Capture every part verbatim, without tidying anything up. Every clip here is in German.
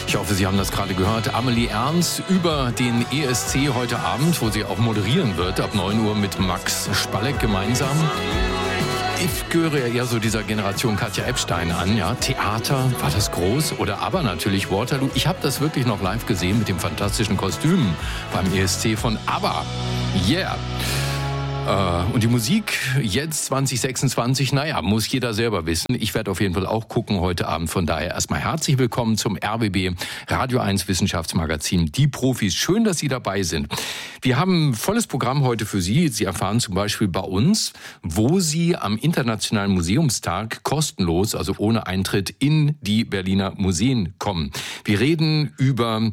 Ich hoffe, Sie haben das gerade gehört. Amelie Ernst über den E S C heute Abend, wo sie auch moderieren wird, ab neun Uhr mit Max Spalleck gemeinsam. Ich gehöre ja eher so dieser Generation Katja Epstein an, ja. Theater, war das groß? Oder aber natürlich Waterloo. Ich habe das wirklich noch live gesehen mit dem fantastischen Kostüm beim E S C von ABBA. Yeah! Und die Musik jetzt zwanzig sechsundzwanzig, naja, muss jeder selber wissen. Ich werde auf jeden Fall auch gucken heute Abend. Von daher erstmal herzlich willkommen zum R B B Radio eins Wissenschaftsmagazin. Die Profis, schön, dass Sie dabei sind. Wir haben ein volles Programm heute für Sie. Sie erfahren zum Beispiel bei uns, wo Sie am Internationalen Museumstag kostenlos, also ohne Eintritt, in die Berliner Museen kommen. Wir reden über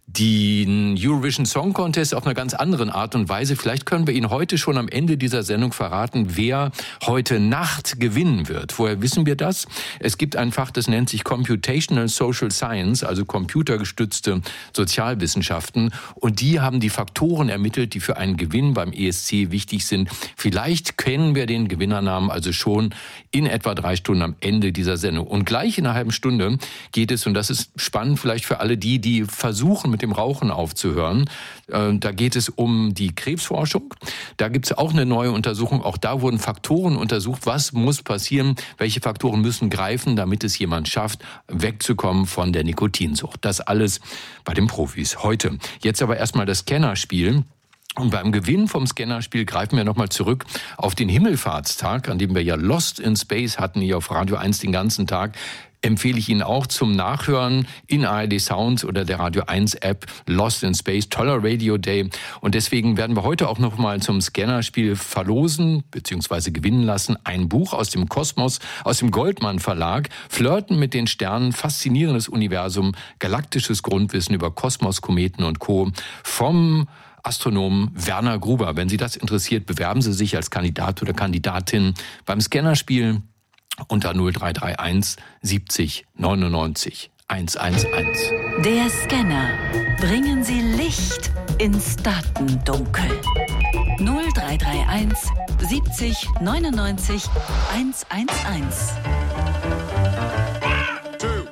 den Eurovision Song Contest auf einer ganz anderen Art und Weise. Vielleicht können wir Ihnen heute schon am Ende dieser Sendung verraten, wer heute Nacht gewinnen wird. Woher wissen wir das? Es gibt ein Fach, das nennt sich Computational Social Science, also computergestützte Sozialwissenschaften. Und die haben die Faktoren ermittelt, die für einen Gewinn beim E S C wichtig sind. Vielleicht kennen wir den Gewinnernamen also schon in etwa drei Stunden am Ende dieser Sendung. Und gleich in einer halben Stunde geht es, und das ist spannend vielleicht für alle die, die versuchen, mit dem Rauchen aufzuhören. Da geht es um die Krebsforschung. Da gibt es auch eine neue Untersuchung. Auch da wurden Faktoren untersucht. Was muss passieren? Welche Faktoren müssen greifen, damit es jemand schafft, wegzukommen von der Nikotinsucht? Das alles bei den Profis heute. Jetzt aber erstmal das Scannerspiel. Und beim Gewinn vom Scannerspiel greifen wir nochmal zurück auf den Himmelfahrtstag, an dem wir ja Lost in Space hatten, hier auf Radio eins den ganzen Tag. Empfehle ich Ihnen auch zum Nachhören in A R D Sounds oder der Radio eins App Lost in Space, toller Radio Day. Und deswegen werden wir heute auch nochmal zum Scannerspiel verlosen bzw. gewinnen lassen. Ein Buch aus dem Kosmos, aus dem Goldmann Verlag. Flirten mit den Sternen, faszinierendes Universum, galaktisches Grundwissen über Kosmos, Kometen und Co. vom Astronomen Werner Gruber. Wenn Sie das interessiert, bewerben Sie sich als Kandidat oder Kandidatin beim Scannerspiel unter null drei drei eins siebzig neunundneunzig hundertundzehn. Der Scanner. Bringen Sie Licht ins Datendunkel. null drei drei eins siebzig neunundneunzig hundertzehn.